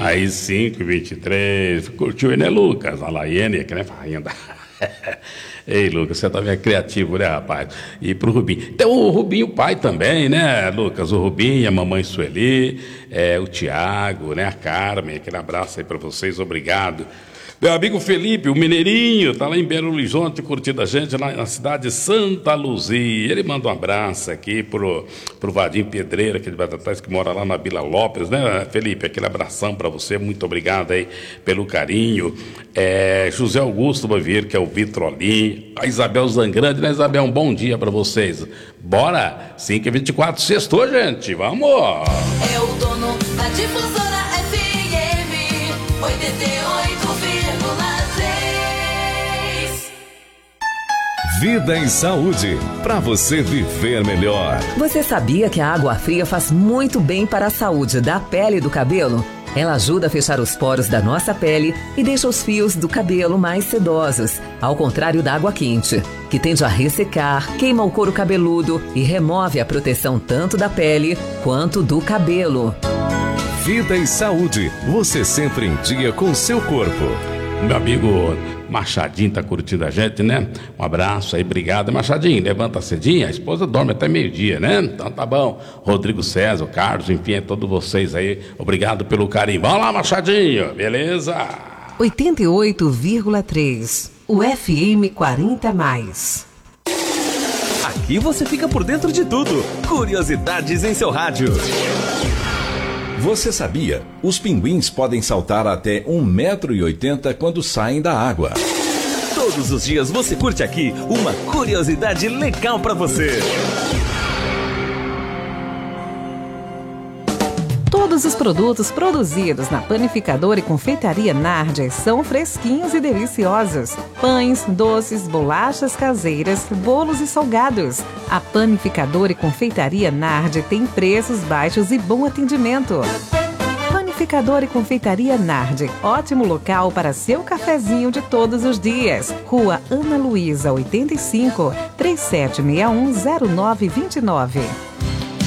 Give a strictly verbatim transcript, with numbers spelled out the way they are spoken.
Aí cinco e vinte e três. Curtiu aí, né, Lucas? A Laiane aqui, né, ainda. Ei, Lucas, você também é criativo, né, rapaz? E pro Rubinho. Tem o Rubinho pai também, né, Lucas? O Rubinho, a mamãe Sueli, é, o Tiago, né, a Carmen. Aquele abraço aí pra vocês, obrigado. Meu amigo Felipe, o Mineirinho, tá lá em Belo Horizonte curtindo a gente lá na cidade de Santa Luzia. Ele manda um abraço aqui pro, pro Vadim Pedreira, aqui de Batatais, que mora lá na Vila Lopes, né, Felipe? Aquele abração para você, muito obrigado aí pelo carinho. É, José Augusto Bavier, que é o Vitrolim, a Isabel Zangrande, né, Isabel? Um bom dia para vocês. Bora! cinco e vinte e quatro, sextou, gente, vamos! É o dono da difusora F M oitenta e oito vírgula seis. Vida e saúde, para você viver melhor. Você sabia que a água fria faz muito bem para a saúde da pele e do cabelo? Ela ajuda a fechar os poros da nossa pele e deixa os fios do cabelo mais sedosos, ao contrário da água quente, que tende a ressecar, queima o couro cabeludo e remove a proteção tanto da pele quanto do cabelo. Vida e saúde, você sempre em dia com seu corpo. Meu amigo Machadinho tá curtindo a gente, né? Um abraço aí, obrigado. Machadinho, levanta cedinho, a esposa dorme até meio-dia, né? Então tá bom. Rodrigo César, Carlos, enfim, é todos vocês aí. Obrigado pelo carinho. Vamos lá, Machadinho, beleza? oitenta e oito vírgula três, o F M quarenta mais. Aqui você fica por dentro de tudo. Curiosidades em seu rádio. Você sabia? Os pinguins podem saltar até um metro e oitenta quando saem da água. Todos os dias você curte aqui uma curiosidade legal para você. Todos os produtos produzidos na Panificadora e Confeitaria Nardi são fresquinhos e deliciosos. Pães, doces, bolachas caseiras, bolos e salgados. A Panificadora e Confeitaria Nardi tem preços baixos e bom atendimento. Panificadora e Confeitaria Nardi, ótimo local para seu cafezinho de todos os dias. Rua Ana Luísa, oitenta e cinco, trinta e sete sessenta e um, zero nove dois nove.